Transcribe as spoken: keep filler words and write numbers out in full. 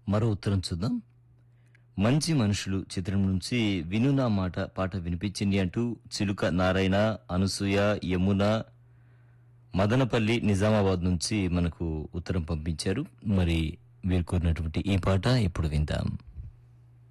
మరో ఉత్తరం చూద్దాం. మంచి మనుషులు చిత్రం నుంచి వినునా మాట పాట వినిపించింది అంటూ చిలుక నారాయణ, అనసూయ, యమున, మదనపల్లి, నిజామాబాద్ నుంచి మనకు ఉత్తరం పంపించారు. మరి వీరు కోరినటువంటి ఈ పాట ఇప్పుడు విందాం.